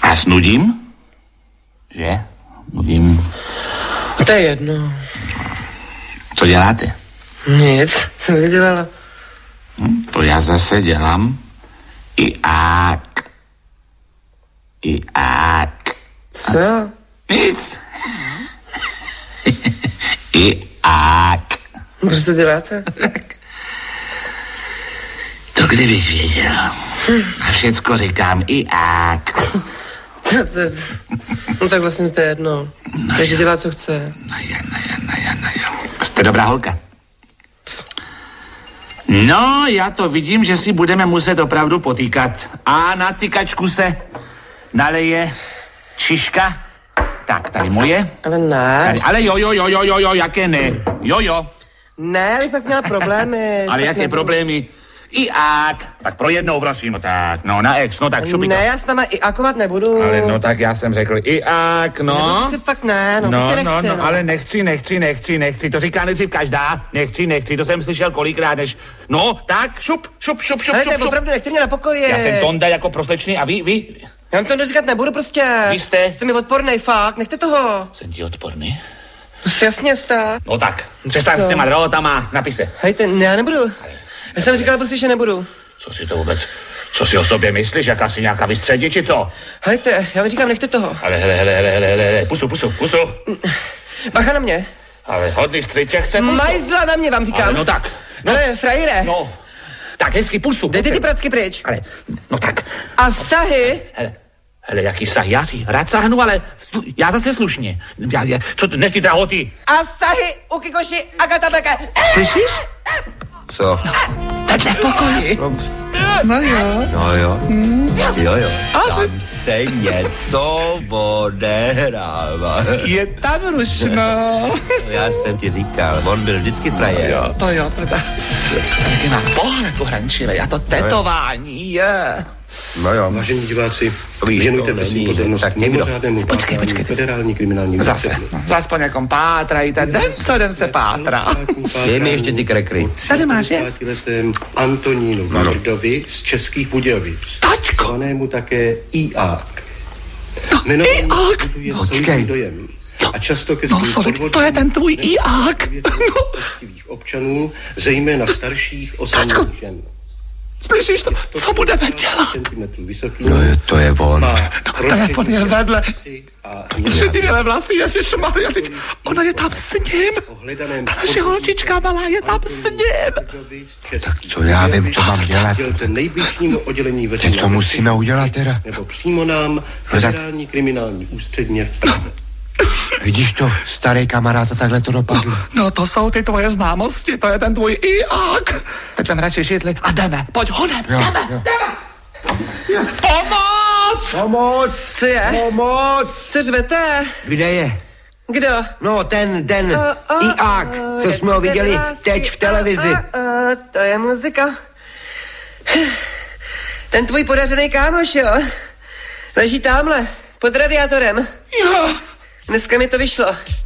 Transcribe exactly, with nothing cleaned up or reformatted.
A snudím? Že? Nudím. To je jedno. Co děláte? Nic, jsem nedělala. Hm, to já zase dělám. I ák. I ák. Co? Nic. I ák. Proč to děláte? To kdybych věděl. A všecko říkám i ák. To, to, no tak vlastně to je jedno. No Takže dělá, co chce. No jo, no jo, no jo, no jo. Jste dobrá holka. No, já to vidím, že si budeme muset opravdu potýkat. A na tykačku se naleje Čiška. Tak, tady moje. Ale ne. Tady, ale jo, jo, jo, jo, jo, jo, jaké ne. Jo, jo. Ne, bych pak měla problémy. Ale jaké nebudu. problémy? I ák. Tak pro jednou, prosím, no tak, no na ex, no tak šupi to. Ne, já s náma i akovat nebudu. Ale no tak já jsem řekl i ák, no. No, si fakt ne, no, No, prostě no, nechci, no, ale nechci, nechci, nechci, nechci, to říká nejdřív každá, nechci, nechci, to jsem slyšel kolikrát, než, no, tak, šup, šup, šup, šup, Ale šup, to je šup. opravdu, nechte mě na pokoji. Já jsem Tonda jako proslečný a vy, vy? Já vám to neříkat nebudu prostě. Vy jste? Jste mi odpornej, fakt, nechte toho. Jsem ti odporný? Jasně jste. No tak, přestaň s těma drahotama, napise. Hejte, ne, já nebudu. Já jsem říkala prostě, že nebudu. Co si to vůbec, co si o sobě myslíš, jak asi nějaká vystředí, či co? Hejte, já vám říkám, nechte toho. Ale hele, hele, hele, hele, hele, pusu, pusu, pusu. Bacha na mě. Ale hodný střiček chce pusu. Majzla na mě, vám říkám. Ale no tak. No, ale frajere. No, tak hezky pusu. Dejte ty pracky pryč. Ale, no tak. A sahy. Hele, hele, jaký sah, já si rád sahnu, ale slu, já zase slušně. Já, já, co, nech ty drahoty. A sahy u Kikoši a Katabeke. Slyšíš? Co? Vedle v pokoji. No jo. No jo. Mm. Jo, jo. Tam se něco odehrává. Je tam rušno. Já jsem ti říkal, on byl vždycky frajer. Jo, to jo, teda. Taky má pohled pohrančivý a to tetování je. No jo. Vážení diváci, Víš, věnujte to prosím není, pozornost tak někdo. mimořádnému Počkej, pátrání počkej. federální kriminální Zase, no, zase po někom pátrajíte, den co den se pátrá. Dej mi ještě ty krekry. Tady máš, jest. letem Antonínu Vardovi z Českých Budějovic. Taťko! Zvanému také Iák. No, Iák! Počkej. Dojem. A často ke No, svým sorry, podvodům to je ten tvůj Iák. no. občanů, zejména starších osamělých žen. Slyšíš to? Co budeme dělat? Vysoký, No je, to je on. má No, telefon je vedle. a Že ty měle vlasy, ježišmarja, teď ona je tam s ním. Ta naše holčička malá je tam s ním. Tak co já vím, co mám dělat. Dělte nejbližšímu oddělení Tak co musíme udělat teda? nebo přímo nám No tak- federální kriminální ústředně v Praze. Vidíš to, starý kamarád, a takhle to dopadlo. No to jsou ty tvoje známosti, to je ten tvůj Iák. Teď vem radši židli a jdeme, pojď honem, Jo, jdeme, jo. jdeme. Pomoc! Pomoc! Co je? Pomoc! Co řvete? Kde je? Kdo? No, ten, ten O, o, Iák, o, co jak jsme ho se viděli lásky, teď v televizi. O, o, o, to je muzika. Ten tvůj podařený kámoš, jo? Leží támhle, pod radiátorem. Jo. Dneska mi to vyšlo.